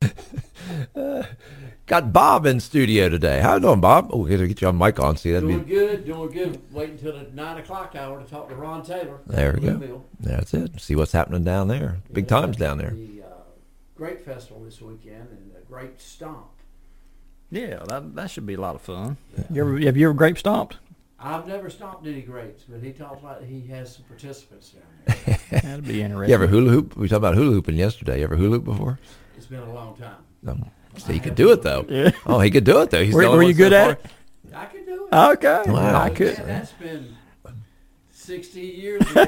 Got Bob in studio today. How you doing, Bob? Oh, we got to get you on mic on. See, that'd Doing be good, doing good. Waiting until the 9 o'clock hour to talk to Ron Taylor. there. We go. Mill. That's it. See what's happening down there. Big times down there. The Grape Festival this weekend and the Grape Stomp. Yeah, that should be a lot of fun. Have you ever grape stomped? I've never stomped any grapes, but he talks like he has some participants down there. That'd be interesting. You ever hula hoop? We talked about hula hooping yesterday. You ever hula hoop before? It's been a long time. So he could do it though. Yeah. Oh, he could do it though. He's the only Were one you so good far. at it? I could do it. Okay. Wow. I could. Man, that's been 60 years ago.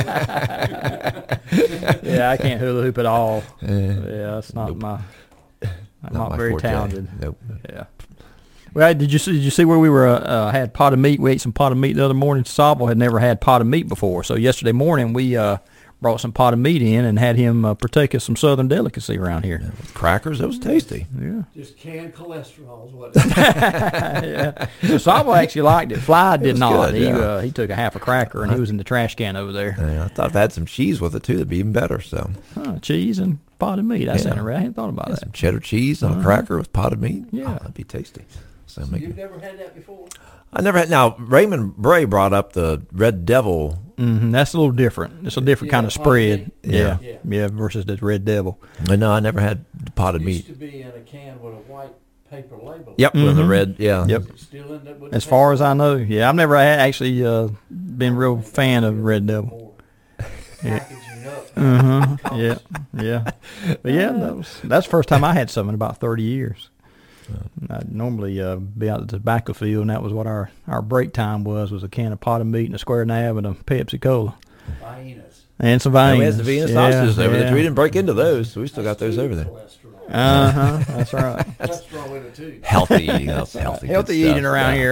Yeah, I can't hula hoop at all. Yeah. Yeah, that's not my. I'm not my very forte. talented. Nope. Yeah. Well, did you see where we were? Had pot of meat. We ate some pot of meat the other morning. Sabo had never had pot of meat before, so yesterday morning we brought some pot of meat in and had him partake of some southern delicacy around here. Crackers. That was tasty. Yeah. Just canned cholesterol is what it is. Yeah. So Sabo actually liked it. Fly did was not. good, yeah. He took a half a cracker and he was in the trash can over there. Yeah, I thought if I had some cheese with it too, that'd be even better. So Cheese and pot of meat. That Yeah. sounded right. I hadn't thought about yeah, that. some cheddar cheese on a cracker with potted meat. Yeah. Oh, that'd be tasty. So You've never had that before? I never had. Now Raymond Bray brought up the Red Devil. That's a little different. It's a different kind of pot of spread. meat? Yeah. Yeah. Yeah, versus the Red Devil. No, I never had potted It used meat. to be in a can with a white paper label. Yep, with the red. Yeah. Yep. It still end up with As a far paper as I know, yeah, I've never actually been real fan of Red Devil. label. Packaging up. Yeah. But yeah, that's the first time I had something in about 30 years. I'd normally be out at the tobacco field, and that was what our break time was a can of pot of meat and a square nab and a Pepsi Cola. Viennas. And some And Viennas. we had the Venus sausages over there. We didn't break into those, so we still got those over there. Cholesterol. That's right. Cholesterol with it too. Healthy eating. That's healthy. good Healthy stuff. eating around Yeah. here.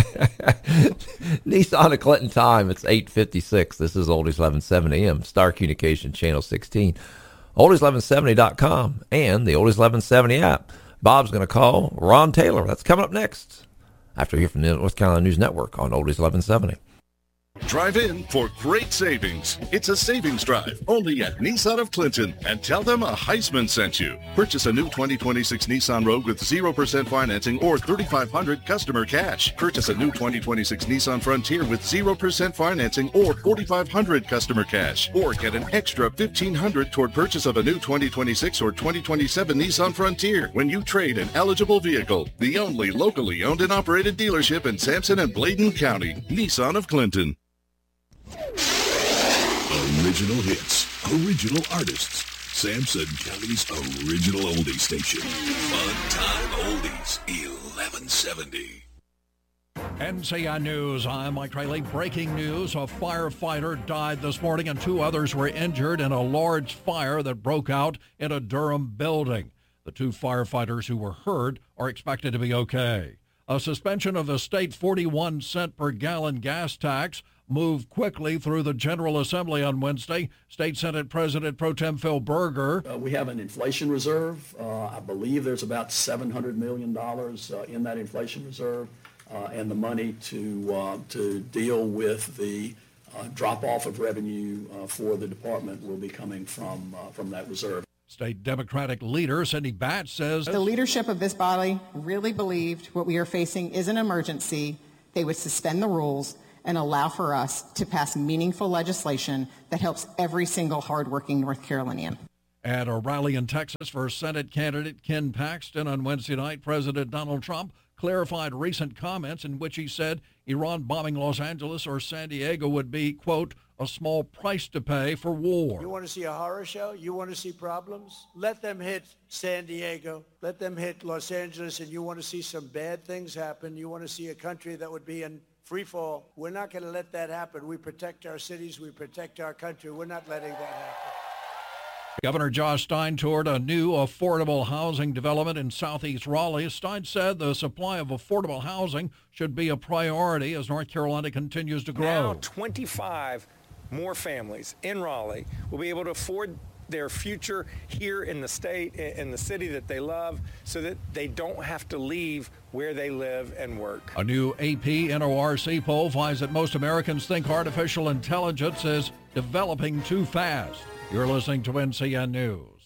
Nissan of Clinton time. It's 8:56. This is Oldies 1170 AM, Star Communication Channel 16, Oldies1170.com, and the Oldies 1170 app. Bob's going to call Ron Taylor. That's coming up next after we hear from the North Carolina News Network on Oldies 1170. Drive in for great savings. It's a savings drive only at Nissan of Clinton, and tell them a Heisman sent you. Purchase a new 2026 Nissan Rogue with 0% financing or $3,500 customer cash. Purchase a new 2026 Nissan Frontier with 0% financing or $4,500 customer cash. Or get an extra $1,500 toward purchase of a new 2026 or 2027 Nissan Frontier when you trade an eligible vehicle. The only locally owned and operated dealership in Sampson and Bladen County. Nissan of Clinton. Original hits, original artists. Sampson County's original oldie station. Fun Time Oldies 1170. NCN News, I'm Mike Riley. Breaking news, a firefighter died this morning and 2 others were injured in a large fire that broke out in a Durham building. The 2 firefighters who were hurt are expected to be okay. A suspension of the state 41-cent per gallon gas tax moved quickly through the General Assembly on Wednesday. State Senate President Pro Tem Phil Berger. We have an inflation reserve. I believe there's about $700 million in that inflation reserve, and the money to deal with the drop-off of revenue for the department will be coming from that reserve. State Democratic leader Cindy Batch says the leadership of this body really believed what we are facing is an emergency. They would suspend the rules and allow for us to pass meaningful legislation that helps every single hardworking North Carolinian. At a rally in Texas for Senate candidate Ken Paxton on Wednesday night, President Donald Trump clarified recent comments in which he said Iran bombing Los Angeles or San Diego would be, quote, a small price to pay for war. You want to see a horror show? You want to see problems? Let them hit San Diego. Let them hit Los Angeles, and you want to see some bad things happen. You want to see a country that would be in free fall. We're not going to let that happen. We protect our cities. We protect our country. We're not letting that happen. Governor Josh Stein toured a new affordable housing development in southeast Raleigh. Stein said the supply of affordable housing should be a priority as North Carolina continues to grow. Now 25 more families in Raleigh will be able to afford their future here in the state, in the city that they love, so that they don't have to leave where they live and work. A new AP NORC poll finds that most Americans think artificial intelligence is developing too fast. You're listening to NCN News.